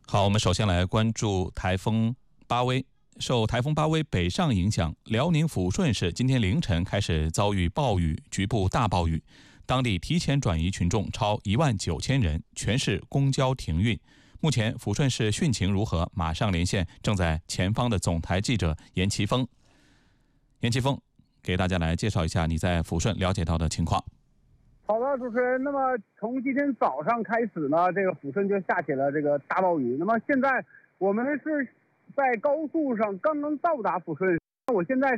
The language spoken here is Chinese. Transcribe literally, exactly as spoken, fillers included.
好，我们首先来关注台风巴威。受台风巴威北上影响，辽宁抚顺市今天凌晨开始遭遇暴雨，局部大暴雨，当地提前转移群众超一万九千人，全市公交停运。目前抚顺市汛情如何？马上连线正在前方的总台记者严奇峰。严奇峰，给大家来介绍一下你在抚顺了解到的情况。 好的，主持人。那么从今天早上开始呢，这个抚顺就下起了这个大暴雨。那么现在我们是在高速上刚刚到达抚顺，我现在